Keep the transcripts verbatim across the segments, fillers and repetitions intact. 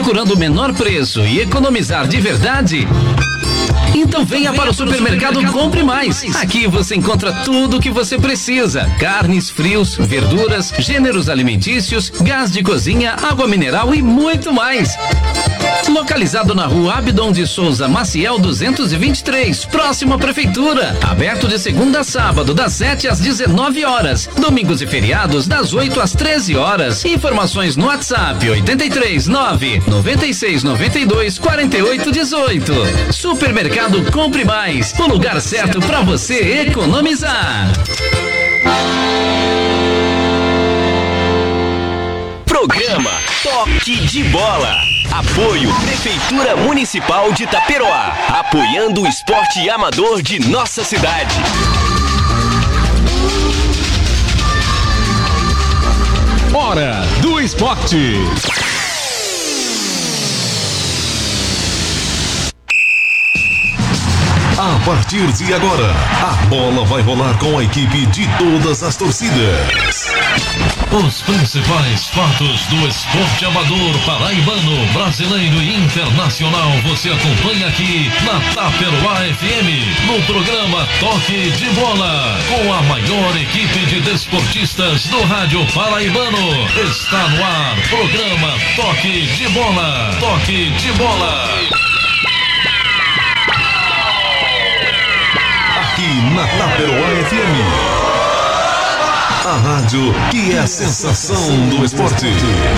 procurando o menor preço e economizar de verdade? Então venha para o Supermercado Compre Mais. Aqui você encontra tudo o que você precisa: carnes, frios, verduras, gêneros alimentícios, gás de cozinha, água mineral e muito mais. Localizado na rua Abdon de Souza Maciel duzentos e vinte e três, próximo à Prefeitura. Aberto de segunda a sábado, das sete às dezenove horas. Domingos e feriados, das oito às treze horas. Informações no WhatsApp oito três nove nove seis nove dois quatro oito um oito. Supermercado Compre Mais, o lugar certo para você economizar. Programa Toque de Bola. Apoio Prefeitura Municipal de Taperoá, apoiando o esporte amador de nossa cidade. Hora do esporte. A partir de agora, a bola vai rolar com a equipe de todas as torcidas. Os principais fatos do esporte amador paraibano, brasileiro e internacional você acompanha aqui na Taperoá F M, no programa Toque de Bola, com a maior equipe de desportistas do rádio paraibano. Está no ar, programa Toque de Bola. Toque de Bola. Aqui na Taperoá F M. A rádio que é a sensação do esporte.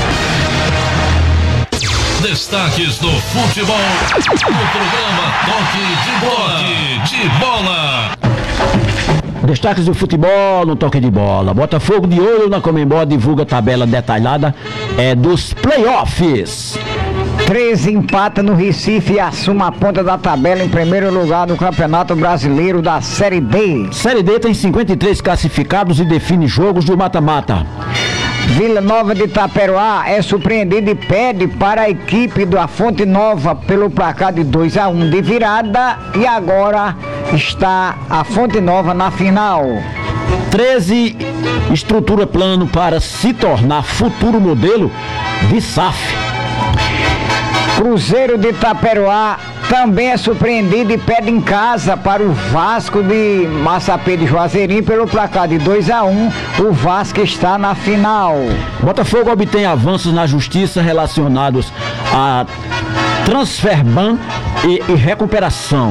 Destaques do futebol no programa Toque de Bola. Toque de Bola. Destaques do futebol no Toque de Bola. Botafogo de olho na Conmebol divulga tabela detalhada é, dos playoffs. treze empata no Recife e assume a ponta da tabela em primeiro lugar no Campeonato Brasileiro da Série D. Série D tem cinquenta e três classificados e define jogos do mata-mata. Vila Nova de Taperoá é surpreendido e perde para a equipe da Fonte Nova pelo placar de dois a um de virada, e agora está a Fonte Nova na final. treze estrutura plano para se tornar futuro modelo de S A F. Cruzeiro de Taperoá também é surpreendido e perde em casa para o Vasco de Massapê de Juazeirinho pelo placar de dois a um. O Vasco está na final. Botafogo obtém avanços na justiça relacionados a transferban e, e recuperação.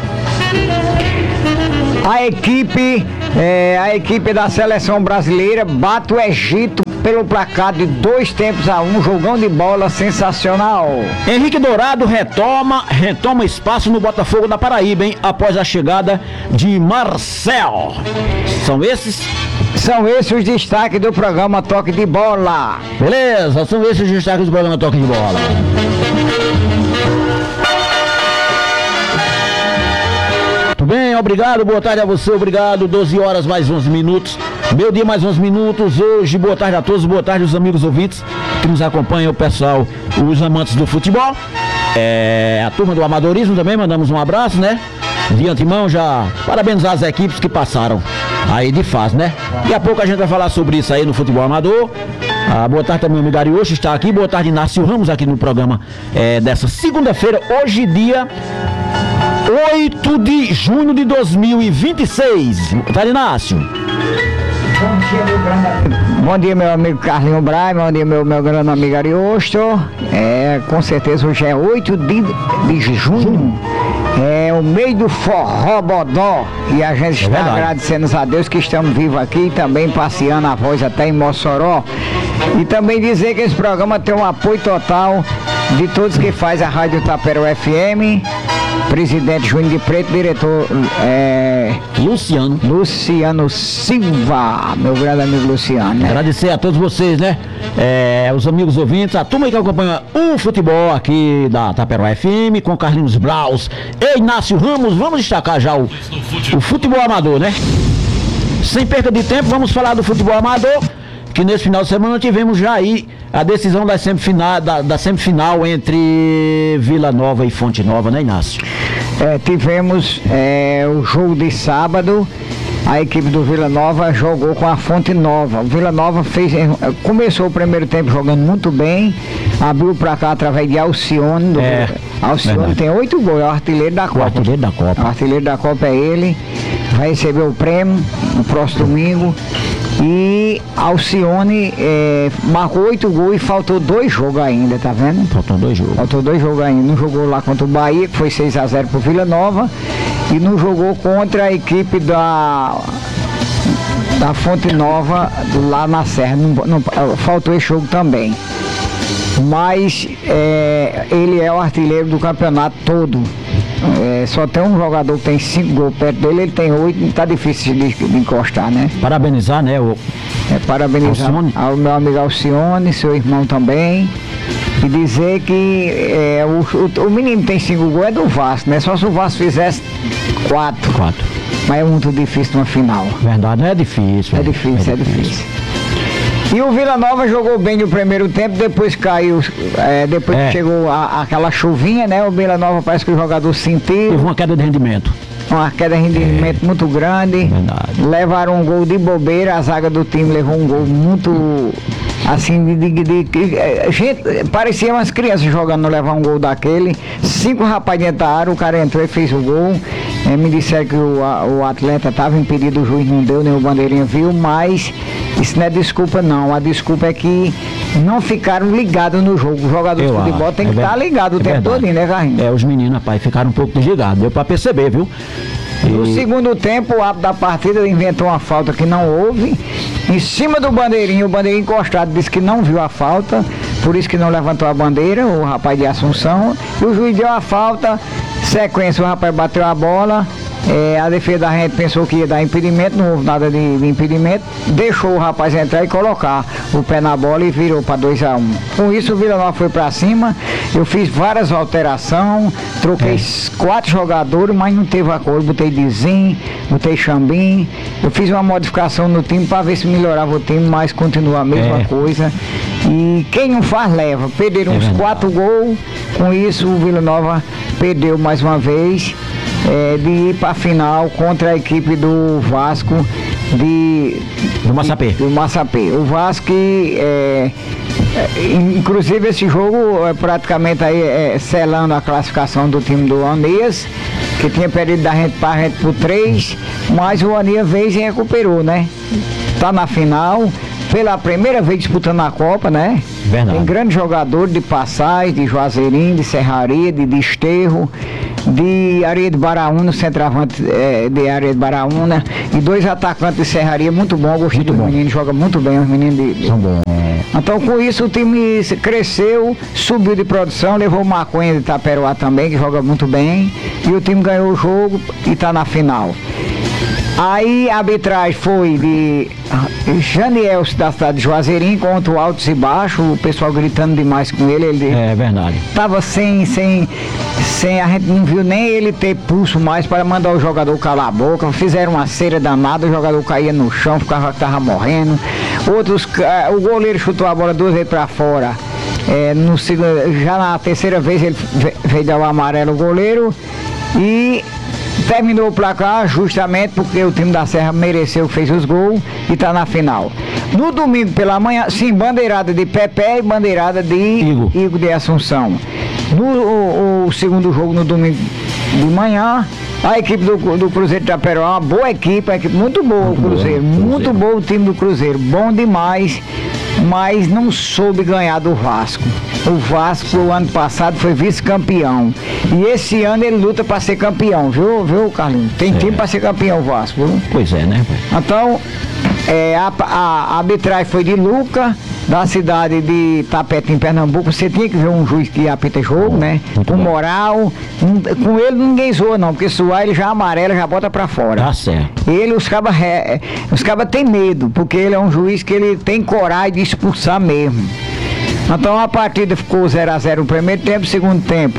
A equipe, é, a equipe da seleção brasileira bate o Egito pelo placar de dois tempos a um, jogão de bola sensacional. Henrique Dourado retoma, retoma espaço no Botafogo da Paraíba, hein, após a chegada de Marcel. São esses? São esses os destaques do programa Toque de Bola. Beleza, são esses os destaques do programa Toque de Bola. Tudo bem, obrigado, boa tarde a você, obrigado, doze horas mais onze minutos, meu dia mais onze minutos, hoje, boa tarde a todos, boa tarde aos amigos ouvintes que nos acompanham, o pessoal, os amantes do futebol, é, a turma do amadorismo também, mandamos um abraço, né, de antemão já, parabenizar as equipes que passaram aí de fase, né, daqui a pouco a gente vai falar sobre isso aí no futebol amador. Ah, boa tarde também, amigo Ariosto está aqui, boa tarde, Inácio Ramos aqui no programa é, dessa segunda-feira, hoje dia oito de junho de dois mil e vinte e seis. Tá, Inácio? Bom dia, meu grande amigo. Bom dia, meu amigo Carlinho Braga. Bom dia, meu, meu grande amigo Ariosto. É, com certeza hoje é oito de, de junho. É o mês do forró bodó. E a gente está é agradecendo a Deus que estamos vivos aqui, também passeando a voz até em Mossoró. E também dizer que esse programa tem um apoio total de todos que faz a Rádio Taperoá F M. Presidente Júnior de Preto, diretor é, Luciano Luciano Silva, meu grande amigo Luciano, né? Agradecer a todos vocês, né? É, os amigos ouvintes, a turma que acompanha o futebol aqui da Taperoá F M, com Carlinhos Braus e Inácio Ramos. Vamos destacar já o, o futebol amador, né? Sem perda de tempo, vamos falar do futebol amador, que nesse final de semana tivemos já aí a decisão da semifinal, da, da semifinal entre Vila Nova e Fonte Nova, né, Inácio? É, tivemos é, o jogo de sábado, a equipe do Vila Nova jogou com a Fonte Nova. O Vila Nova fez, começou o primeiro tempo jogando muito bem, Abriu pra cá através de Alcione. Do... É, Alcione verdade. tem oito gols, é o artilheiro da Copa. O artilheiro da Copa. O artilheiro da Copa é ele. Vai receber o prêmio no próximo domingo. E Alcione é, marcou oito gols e faltou dois jogos ainda, tá vendo? Faltam dois jogos. Faltou dois jogos ainda. Não jogou lá contra o Bahia, que foi seis a zero pro Vila Nova. E não jogou contra a equipe da, da Fonte Nova lá na Serra. Não, não, faltou esse jogo também. Mas é, ele é o artilheiro do campeonato todo. É, só tem um jogador que tem cinco gols perto dele, ele tem oito, tá difícil de, de encostar, né? Parabenizar, né? O... É, parabenizar Alcione. ao meu amigo Alcione, seu irmão também. E dizer que é, o, o, o menino tem cinco gols é do Vasco, né? Só se o Vasco fizesse quatro. Quatro. Mas é muito difícil numa final. Verdade, não é difícil. É difícil, é, é difícil. difícil. E o Vila Nova jogou bem no primeiro tempo, depois caiu, é, depois É. que chegou a, aquela chuvinha, né? O Vila Nova parece que o jogador sentiu. Teve uma queda de rendimento. Uma queda de rendimento é. muito grande. Verdade. Levaram um gol de bobeira, a zaga do time levou um gol muito assim de, de, de, de gente, parecia umas crianças jogando, levar um gol daquele. Cinco rapazes entraram, o cara entrou e fez o gol. É, me disseram que o, a, o atleta estava impedido, o juiz não deu, nem o bandeirinha viu, mas isso não é desculpa não. A desculpa é que não ficaram ligados no jogo. O jogador Eu de futebol acho, tem é que estar verdade. ligado o É tempo verdade. todo, né, Carlinhos? É, os meninos, rapaz, ficaram um pouco desligados. Deu pra perceber, viu? No E- segundo tempo, o árbitro da partida inventou uma falta que não houve. Em cima do bandeirinho, o bandeirinho encostado disse que não viu a falta, por isso que não levantou a bandeira, o rapaz de Assunção. E o juiz deu a falta, sequência, o rapaz bateu a bola. É, a defesa da gente pensou que ia dar impedimento, não houve nada de, de impedimento, deixou o rapaz entrar e colocar o pé na bola e virou para dois a um. Com isso o Vila Nova foi para cima, eu fiz várias alterações, troquei É. quatro jogadores, mas não teve acordo, botei Dizim, botei Xambim, eu fiz uma modificação no time para ver se melhorava o time, mas continua a mesma É. coisa. E quem não faz leva, perderam É uns verdade. quatro gols, com isso o Vila Nova perdeu mais uma vez. É, de ir para a final contra a equipe do Vasco de Do Massapê. do Massapê. O Vasco que, é, é, inclusive esse jogo é praticamente aí é, selando a classificação do time do Anias, que tinha perdido da gente para a gente por três, mas o Anias veio e recuperou, né? Tá na final, pela primeira vez disputando a Copa, né? Verdade. Tem grandes jogadores de Passagem, de Juazeirinho, de Serraria, de Desterro, de Areia de Baraúna, centroavante é, de Areia de Baraúna, e dois atacantes de Serraria, muito bom, eu gostei Muito dos bom. meninos, joga muito bem os meninos de, de- São bons. Então com isso o time se- cresceu, subiu de produção, levou o Maconha de Itaperoá também, que joga muito bem, e o time ganhou o jogo e está na final. Aí a arbitragem foi de Janiel da cidade de Juazeirinho contra o Altos e Baixos, o pessoal gritando demais com ele, ele É verdade. tava sem, sem, sem, a gente não viu nem ele ter pulso mais para mandar o jogador calar a boca, fizeram uma cera danada, o jogador caía no chão, ficava, tava morrendo, outros, ca- o goleiro chutou a bola duas vezes para fora, é, no, segundo- já na terceira vez ele ve- veio dar o amarelo o goleiro e terminou o placar justamente porque o time da Serra mereceu, fez os gols e está na final. No domingo pela manhã, sim, bandeirada de Pepé e bandeirada de Igor. Igor de Assunção. No o, o segundo jogo no domingo de manhã, a equipe do, do Cruzeiro de Itaperoá, uma boa equipe, uma equipe muito boa o Cruzeiro, boa, muito Cruzeiro. bom o time do Cruzeiro, bom demais, mas não soube ganhar do Vasco. O Vasco, o ano passado, foi vice-campeão. E esse ano ele luta para ser campeão, viu, viu, Carlinhos? Tem É. time para ser campeão o Vasco, viu? Pois é, né? Então, é, a, a, a arbitragem foi de Luca, da cidade de Tapete, em Pernambuco. Você tinha que ver um juiz que apita jogo, né? muito Com bom. moral. Não- Com ele ninguém zoa, não, porque suar ele já amarela, já bota pra fora. Tá certo. Ele, os cabas é, os cabas têm medo, porque ele é um juiz que ele tem coragem de expulsar mesmo. Então a partida ficou zero a zero no primeiro tempo, segundo tempo.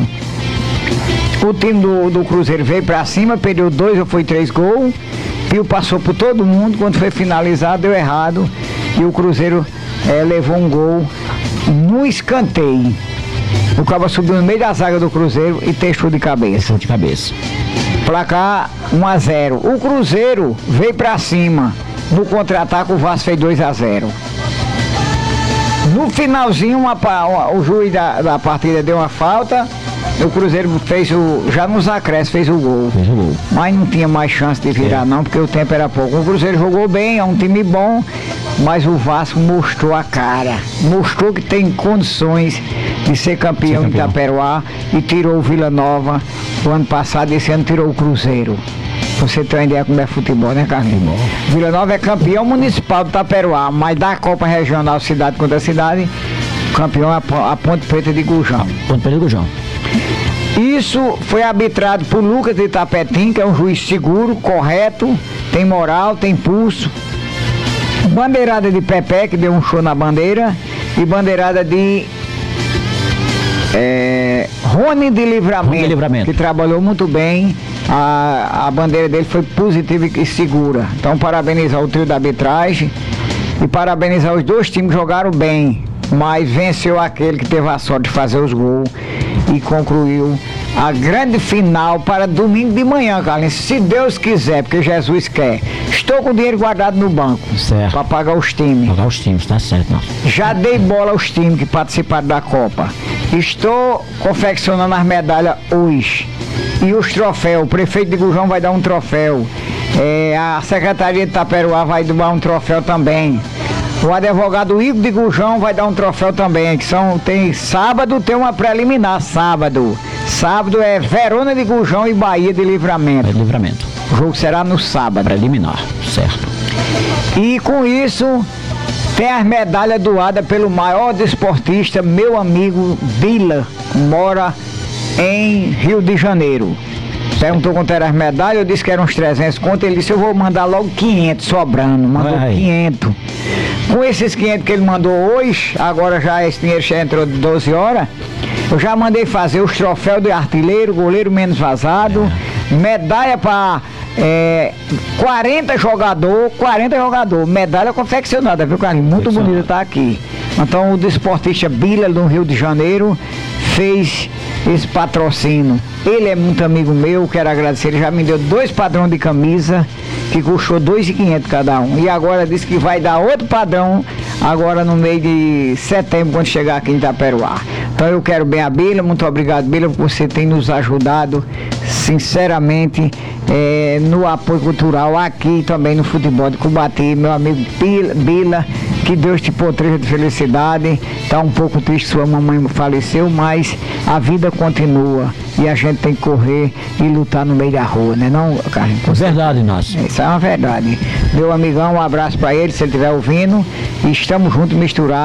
O time do, do Cruzeiro veio pra cima, perdeu dois ou foi três gols. Pio passou por todo mundo, quando foi finalizado deu errado. E o Cruzeiro eh, levou um gol no escanteio. O cabo subiu no meio da zaga do Cruzeiro e testou de cabeça. Show de cabeça. Placar um a zero. O Cruzeiro veio pra cima. No contra-ataque o Vasco fez dois a zero. No finalzinho, uma, uma, o juiz da, da partida deu uma falta. O Cruzeiro fez o. Já nos acréscimos fez o gol. Fez o gol. Mas não tinha mais chance de virar, é. não, porque o tempo era pouco. O Cruzeiro jogou bem, é um time bom, mas o Vasco mostrou a cara. Mostrou que tem condições de ser campeão, ser campeão. em Itaperuá e tirou o Vila Nova o ano passado, esse ano tirou o Cruzeiro. Você tem uma ideia como é futebol, né, Carlinhos? Vila Nova é campeão municipal de Itaperuá, mas da Copa Regional cidade contra cidade, campeão é a Ponte Preta de Gujão. Ponte Preta de Gujão. Isso foi arbitrado por Lucas de Itapetim, que é um juiz seguro, correto, tem moral, tem pulso. Bandeirada de Pepe, que deu um show na bandeira, e bandeirada de é, Rony de Livramento, Rony de Livramento, que trabalhou muito bem. A, a bandeira dele foi positiva e segura. Então, parabenizar o trio da arbitragem e parabenizar os dois times que jogaram bem, mas venceu aquele que teve a sorte de fazer os gols e concluiu a grande final para domingo de manhã, Carlinhos, se Deus quiser, porque Jesus quer. Estou com o dinheiro guardado no banco para pagar os times. Pagar os times, tá certo. Não. Já dei bola aos times que participaram da Copa. Estou confeccionando as medalhas hoje. E os troféus, o prefeito de Gujão vai dar um troféu. É, a Secretaria de Itaperuá vai dar um troféu também. O advogado Igor de Gujão vai dar um troféu também, que são, tem sábado, tem uma preliminar, sábado. Sábado é Verona de Gujão e Bahia de Livramento. É Livramento. O jogo será no sábado. Preliminar, certo. E com isso, tem as medalhas doadas pelo maior desportista, meu amigo Bila, que mora em Rio de Janeiro. Perguntou quanto eram as medalhas, eu disse que eram uns trezentos conto, ele disse, eu vou mandar logo quinhentos sobrando, mandou Vai. quinhentos. Com esses quinhentos que ele mandou hoje, agora já esse dinheiro já entrou de doze horas, eu já mandei fazer os troféus de artilheiro, goleiro menos vazado, é. medalha para é, quarenta jogador, quarenta jogador, medalha confeccionada, viu, Carlinhos? Muito bonita, tá aqui. Então o desportista Bila do Rio de Janeiro fez esse patrocínio. Ele é muito amigo meu, quero agradecer. Ele já me deu dois padrões de camisa que custou dois mil e quinhentos cada um. E agora disse que vai dar outro padrão agora no mês de setembro, quando chegar aqui em Itaperuá. Então eu quero bem a Bila, muito obrigado, Bila, por você ter nos ajudado sinceramente é, no apoio cultural aqui também no futebol de Cubati. Meu amigo Bila, que Deus te potreja de felicidade. Tá um pouco triste, sua mamãe faleceu, mas a vida continua e a gente tem que correr e lutar no meio da rua, né não, Carlinhos? Verdade, Inácio. Isso é uma verdade. Meu amigão, um abraço para ele, se ele estiver ouvindo, e estamos juntos misturados.